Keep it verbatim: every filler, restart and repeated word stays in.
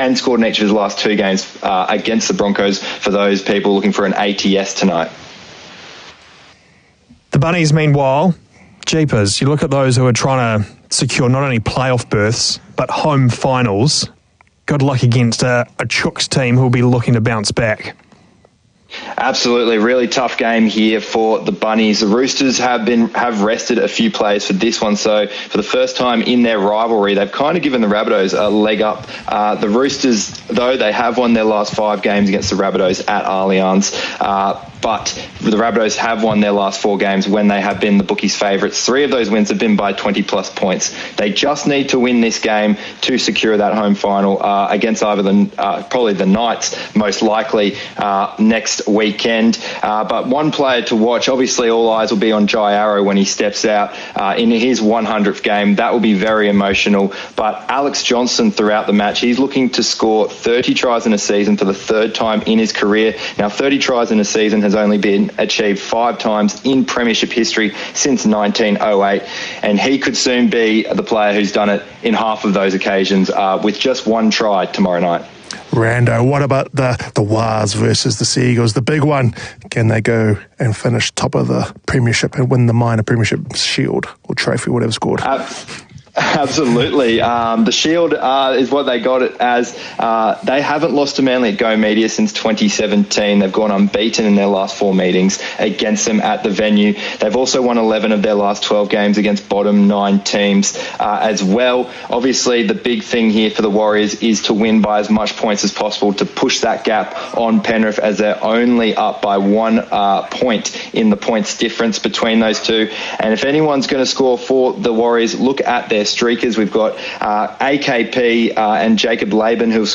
and scored in each of his last two games uh, against the Broncos for those people looking for an A T S tonight. The Bunnies, meanwhile, jeepers, you look at those who are trying to secure not only playoff berths, but home finals. Good luck against a, a Chooks team who will be looking to bounce back. Absolutely, really tough game here for the Bunnies. The Roosters have been have rested a few players for this one, so for the first time in their rivalry, they've kind of given the Rabbitohs a leg up. Uh, the Roosters, though, they have won their last five games against the Rabbitohs at Allianz, uh, but the Rabbitohs have won their last four games when they have been the bookies' favourites. Three of those wins have been by twenty plus points. They just need to win this game to secure that home final uh, against either the uh, probably the Knights, most likely uh, next weekend. Uh, but one player to watch, obviously all eyes will be on Jai Arrow when he steps out uh, in his one hundredth game. That will be very emotional. But Alex Johnson throughout the match, he's looking to score thirty tries in a season for the third time in his career. Now, thirty tries in a season has only been achieved five times in premiership history since nineteen oh eight, and he could soon be the player who's done it in half of those occasions uh, with just one try tomorrow night. Rando, what about the, the Wars versus the Seagulls? The big one, can they go and finish top of the premiership and win the minor premiership shield or trophy, whatever scored? Uh, Absolutely. Um, the Shield uh, is what they got it as. Uh, they haven't lost to Manly at Go Media since twenty seventeen. They've gone unbeaten in their last four meetings against them at the venue. They've also won eleven of their last twelve games against bottom nine teams uh, as well. Obviously, the big thing here for the Warriors is to win by as much points as possible to push that gap on Penrith, as they're only up by one uh, point in the points difference between those two. And if anyone's going to score for the Warriors, look at their streakers. We've got uh, A K P uh, and Jacob Laban, who've